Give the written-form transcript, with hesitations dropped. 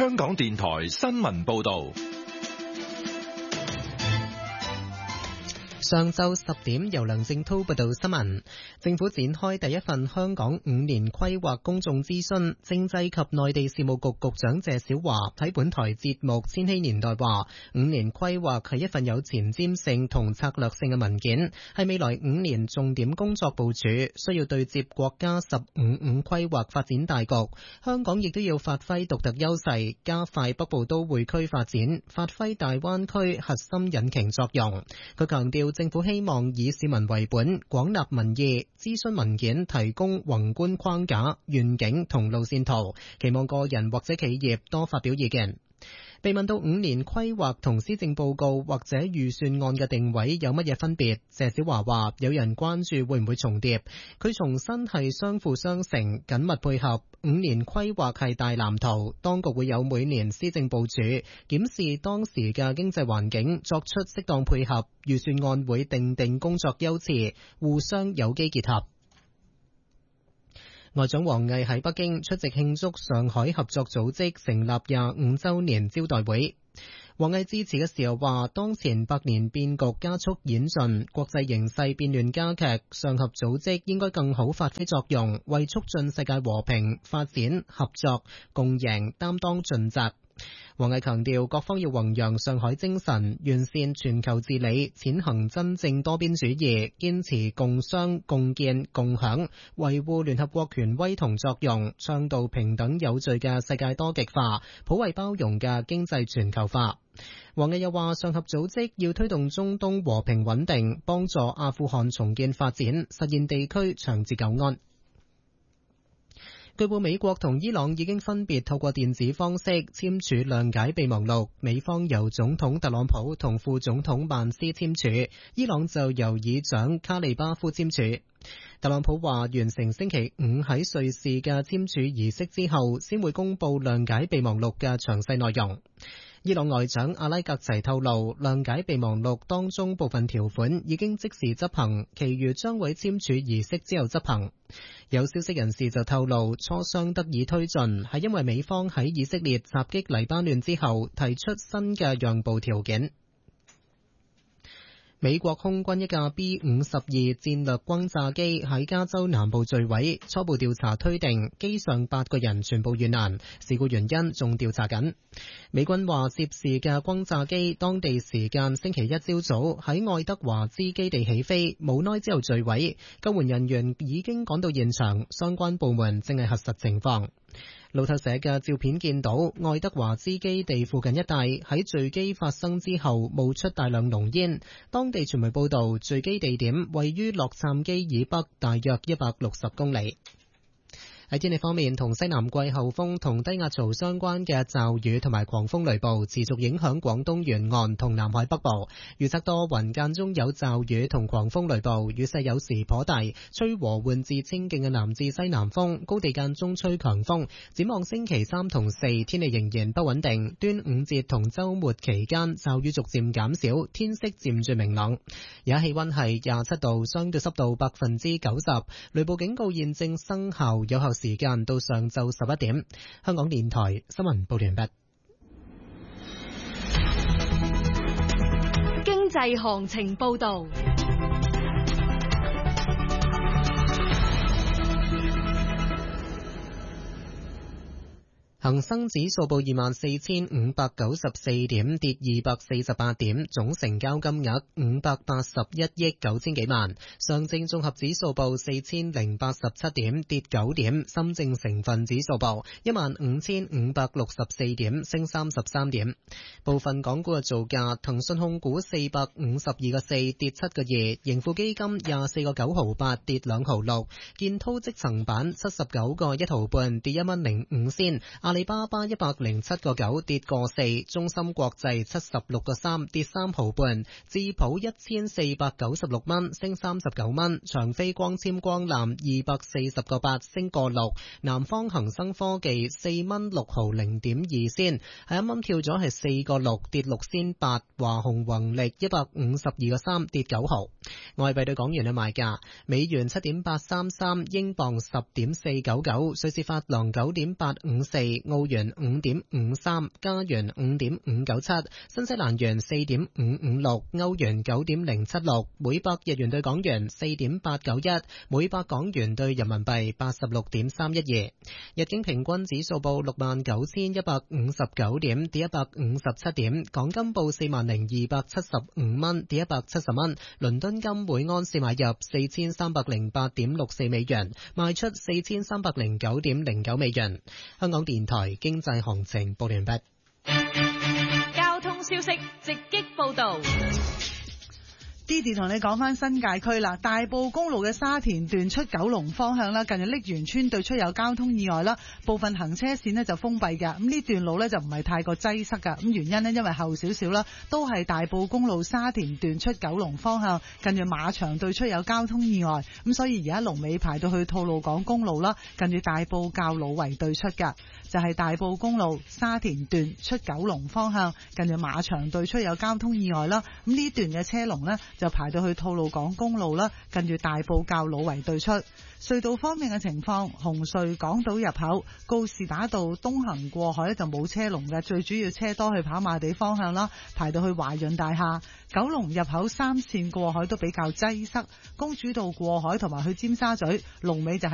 香港電台新聞報道。 上晝10點，由梁正濤報道新聞。政府展開第一份香港5年規劃公眾諮詢，政制及內地事務局局長謝小華喺本台節目《千禧年代》話，5年規劃係一份有前瞻性同策略性嘅文件，係未來5年重點工作部署，需要對接國家15五規劃發展大局。香港亦都要發揮獨特優勢，加快北部都會區發展，發揮大灣區核心引擎作用。佢強調，政府希望以市民為本，廣納民意，諮詢文件提供宏觀框架、願景同路線圖，期望個人或者企業多發表意見。被問到5年規劃同施政報告或者預算案嘅定位有乜嘢分別，謝小華話有人關注會唔會重疊，佢重申係相輔相成，緊密配合。5年規劃係大藍圖，當局會有每年施政部署，檢視當時嘅經濟環境，作出適當配合。預算案會定工作優次，互相有機結合。外長王毅喺北京出席慶祝上海合作組織成立25週年招待會。王毅致辭嘅時候話，當前百年變局加速演進，國際形勢變亂加劇，上合組織應該更好發揮作用，為促進世界和平發展、合作共贏擔當盡責。王毅強調，各方要弘揚上海精神，完善全球治理，踐行真正多邊主義，堅持共商共建共享，維護聯合國權威同作用，倡導平等有序嘅世界多極化，普惠包容嘅經濟全球化。王毅又話，上合組織要推動中東和平穩定，幫助阿富汗重建發展，實現地區長治久安。據報美國同伊朗已經分別透過電子方式簽署諒解備忘錄，美方由總統特朗普同副總統曼斯簽署，伊朗就由議長卡利巴夫簽署。特朗普話完成星期5喺瑞士嘅簽署儀式之後，先會公佈諒解備忘錄嘅詳細內容。伊朗外長阿拉格齊透露，諒解備忘錄當中部分條款已經即時執行，其餘將會簽署儀式之後執行。有消息人士就透露，磋商得以推進，係因為美方喺以色列襲擊黎巴嫩之後提出新嘅讓步條件。美國空軍一架 B-52 戰略轟炸機喺加州南部墜毀，初步調查推定機上8個人全部遇難，事故原因仲調查緊。美軍話涉事嘅轟炸機當地時間星期一朝早喺愛德華茲基地起飛，無耐之後墜毀，救援人員已經趕到現場，相關部門正係核實情況。路透社嘅照片見到愛德華茲基地附近一帶喺墜機發生之後冒出大量濃煙。當地傳媒報道，墜機地點位於洛杉磯以北大約160公里。喺天氣方面，同西南季候風同低壓槽相關嘅驟雨同埋狂風雷暴持續影響廣東沿岸同南海北部，預測多雲間中有驟雨同狂風雷暴，雨勢有時頗大，吹和緩至清勁嘅南至西南風，高地間中吹強風。展望星期3同4，天氣仍然不穩定，端午節同週末期間驟雨逐漸減少，天色漸轉明朗。而家氣溫係27度，相對濕度90%，雷暴警告現正生效，有效時間到上晝11點。香港電台新聞報完畢。 經濟行情報道。 恒生指數報24,594點，跌248點，總成交金額581億9千幾萬。上證綜合指數報4087點，跌9點。深證成分指數報15,564點，升33點。部分港股嘅造價：騰訊控股452個4，跌7個2；盈富基金24個9毫8，跌2毫6；建滔積層板79個1毫半，跌1蚊05仙。阿里巴巴107個9，跌個4；中芯國際76個3，跌3毫半；智普1496蚊，升39蚊；長飛光纖光纜240個8，升個6；南方恒生科技4蚊6毫0.2仙，係啱啱跳咗係4個6，跌6仙8；華虹宏力152個3，跌9毫。 外幣對港元嘅賣價：美元7.833，英鎊10.499，瑞士法郎9.854，澳元5.53，加元5.597，新西蘭元4.556，歐元9.076，每百日元對港元4.891，每百港元對人民幣86.312。日經平均指數報69,159點，跌157點。港金報40,275蚊，跌170蚊。倫敦金每安士買入4308.64美元，賣出4309.09美元。香港電台經濟行情報完畢。 交通消息直擊報道。 Didi 同你講翻新界區啦，大埔公路嘅沙田段出九龍方向啦，近住瀝源村對出有交通意外啦，部分行車線呢就封閉嘅。咁呢段路呢就唔係太過擠塞噶。咁原因呢，因為後少少啦，都係大埔公路沙田段出九龍方向，近住馬場對出有交通意外，咁所以而家龍尾排到去吐露港公路啦，近住大埔滘老圍對出噶，就係大埔公路沙田段出九龍方向，近住馬場對出有交通意外啦。咁呢段嘅車龍呢，就排到去吐露港公路啦，近住大埔滘老圍對出。隧道方面嘅情況，紅隧港島入口告士打道東行過海就冇車龍嘅，最主要車多去跑馬地方向啦，排到去華潤大廈。九龍入口3線過海都比較擠塞，公主道過海同埋去尖沙咀龍尾就喺